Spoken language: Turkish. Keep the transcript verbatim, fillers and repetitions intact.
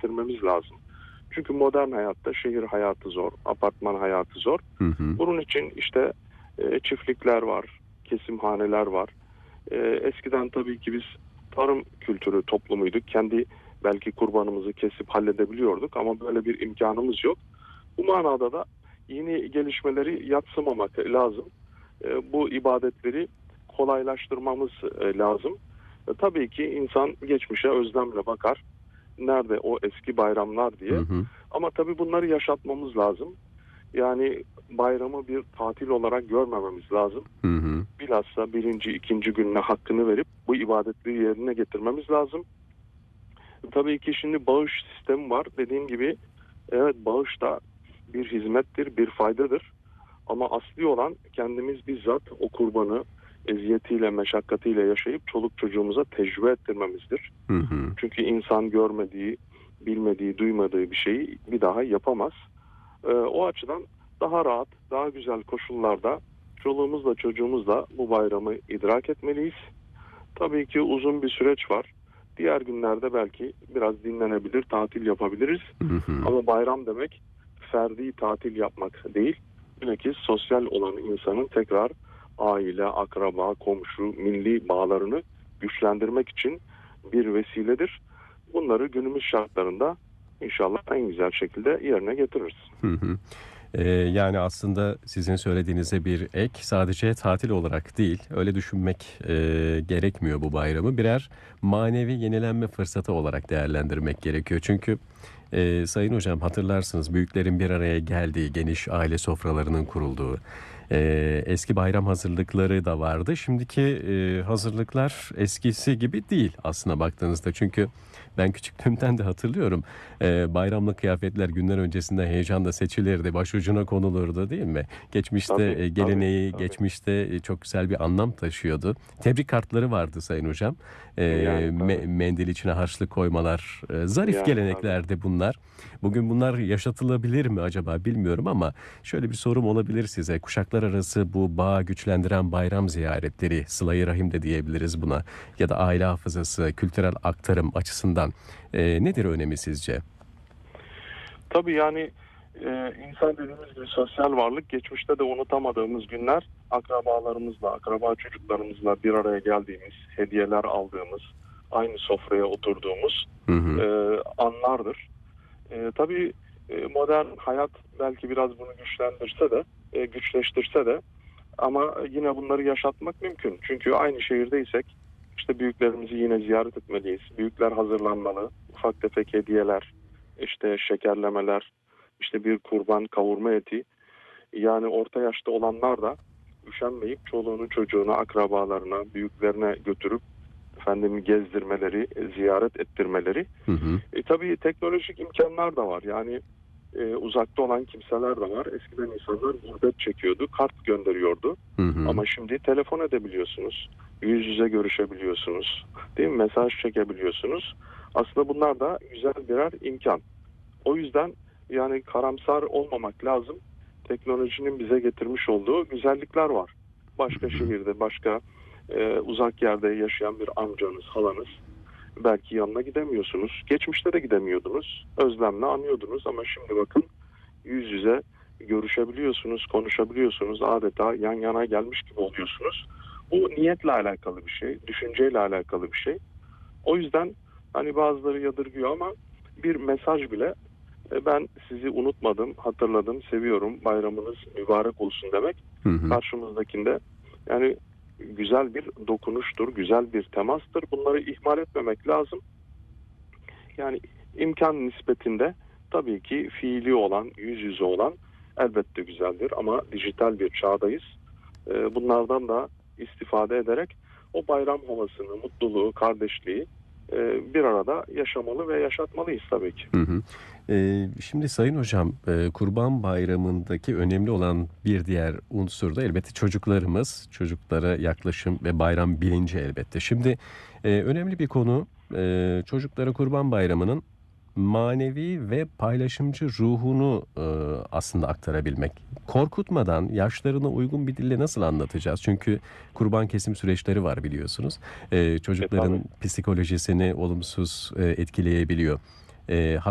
getirmemiz lazım. Çünkü modern hayatta şehir hayatı zor, apartman hayatı zor. Hı hı. Bunun için işte e, çiftlikler var, kesimhaneler var. E, eskiden tabii ki biz tarım kültürü toplumuyduk. Kendi belki kurbanımızı kesip halledebiliyorduk ama böyle bir imkanımız yok. Bu manada da yeni gelişmeleri yadsımamak lazım. E, bu ibadetleri kolaylaştırmamız e, lazım. E, tabii ki insan geçmişe özlemle bakar. Nerede o eski bayramlar diye. Hı hı. Ama tabii bunları yaşatmamız lazım. Yani bayramı bir tatil olarak görmememiz lazım. Hı hı. Bilhassa birinci, ikinci gününe hakkını verip bu ibadetleri yerine getirmemiz lazım. Tabii ki şimdi bağış sistemi var. Dediğim gibi evet, bağış da bir hizmettir, bir faydadır. Ama asli olan kendimiz bizzat o kurbanı eziyetiyle, meşakkatiyle yaşayıp çoluk çocuğumuza tecrübe ettirmemizdir. Hı hı. Çünkü insan görmediği, bilmediği, duymadığı bir şeyi bir daha yapamaz. Ee, o açıdan daha rahat, daha güzel koşullarda çoluğumuzla çocuğumuzla bu bayramı idrak etmeliyiz. Tabii ki uzun bir süreç var. Diğer günlerde belki biraz dinlenebilir, tatil yapabiliriz. Hı hı. Ama bayram demek ferdi tatil yapmak değil. Bilakis sosyal olan insanın tekrar aile, akraba, komşu, milli bağlarını güçlendirmek için bir vesiledir. Bunları günümüz şartlarında inşallah en güzel şekilde yerine getiririz. Hı hı. Ee, yani aslında sizin söylediğinize bir ek, sadece tatil olarak değil, öyle düşünmek e, gerekmiyor bu bayramı. Birer manevi yenilenme fırsatı olarak değerlendirmek gerekiyor. Çünkü e, Sayın Hocam, hatırlarsınız, büyüklerin bir araya geldiği, geniş aile sofralarının kurulduğu, e, eski bayram hazırlıkları da vardı. Şimdiki e, hazırlıklar eskisi gibi değil aslına baktığınızda. Çünkü ben küçüklüğümden de hatırlıyorum. Ee, bayramlık kıyafetler günler öncesinde heyecanla seçilirdi, başucuna konulurdu, değil mi? Geçmişte Tabii, e, geleneği, tabii, tabii. geçmişte e, çok güzel bir anlam taşıyordu. Tebrik kartları vardı Sayın Hocam. Ee, Yani me- tabii. mendil içine harçlık koymalar, e, zarif Yani tabii. geleneklerdi bunlar. Bugün bunlar yaşatılabilir mi acaba bilmiyorum ama şöyle bir sorum olabilir size. Kuşaklar arası bu bağı güçlendiren bayram ziyaretleri, sıla-i rahim de diyebiliriz buna, ya da aile hafızası, kültürel aktarım açısından e, nedir önemi sizce? Tabii yani e, insan dediğimiz gibi sosyal varlık. Geçmişte de unutamadığımız günler akrabalarımızla, akraba çocuklarımızla bir araya geldiğimiz, hediyeler aldığımız, aynı sofraya oturduğumuz Hı hı. e, anlardır. E, tabii e, modern hayat belki biraz bunu güçlendirse de, e, güçleştirse de ama yine bunları yaşatmak mümkün. Çünkü aynı şehirdeysek işte büyüklerimizi yine ziyaret etmeliyiz. Büyükler hazırlanmalı, ufak tefek hediyeler, işte şekerlemeler, işte bir kurban kavurma eti. Yani orta yaşta olanlar da üşenmeyip çoluğunu çocuğunu akrabalarına, büyüklerine götürüp efendim gezdirmeleri, ziyaret ettirmeleri. Hı hı. E, tabii teknolojik imkanlar da var. Yani e, uzakta olan kimseler de var. Eskiden insanlar gurbet çekiyordu, kart gönderiyordu. Hı hı. Ama şimdi telefon edebiliyorsunuz, yüz yüze görüşebiliyorsunuz, değil mi? Mesaj çekebiliyorsunuz. Aslında bunlar da güzel birer imkan. O yüzden yani karamsar olmamak lazım. Teknolojinin bize getirmiş olduğu güzellikler var. Başka şehirde, başka e, uzak yerde yaşayan bir amcanız, halanız, belki yanına gidemiyorsunuz. Geçmişte de gidemiyordunuz. Özlemle anıyordunuz ama şimdi bakın yüz yüze görüşebiliyorsunuz, konuşabiliyorsunuz. Adeta yan yana gelmiş gibi oluyorsunuz. Bu niyetle alakalı bir şey, düşünceyle alakalı bir şey. O yüzden hani bazıları yadırgıyor ama bir mesaj bile e, ben sizi unutmadım, hatırladım, seviyorum, bayramınız mübarek olsun demek Hı hı. karşımızdakinde yani güzel bir dokunuştur, güzel bir temastır. Bunları ihmal etmemek lazım. Yani imkan nispetinde tabii ki fiili olan, yüz yüze olan elbette güzeldir ama dijital bir çağdayız. Ee, Bunlardan da istifade ederek o bayram havasını, mutluluğu, kardeşliği e, bir arada yaşamalı ve yaşatmalıyız tabii ki. Hı hı. Ee, şimdi Sayın Hocam, e, Kurban Bayramı'ndaki önemli olan bir diğer unsur da elbette çocuklarımız, çocuklara yaklaşım ve bayram bilinci elbette. Şimdi e, önemli bir konu, e, çocuklara Kurban Bayramı'nın manevi ve paylaşımcı ruhunu e, aslında aktarabilmek. Korkutmadan, yaşlarına uygun bir dille nasıl anlatacağız? Çünkü kurban kesim süreçleri var, biliyorsunuz. E, E tabii. çocukların psikolojisini olumsuz e, etkileyebiliyor. E,